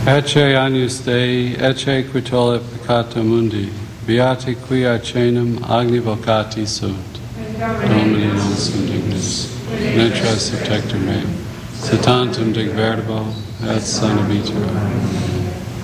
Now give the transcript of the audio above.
Ecce agnus Dei, ecce qui tollit peccata mundi, beati qui arcenum agni vocati sunt. Domini non sum dignus, netra subtector mei, se tantum dig verbo, et sana vitura.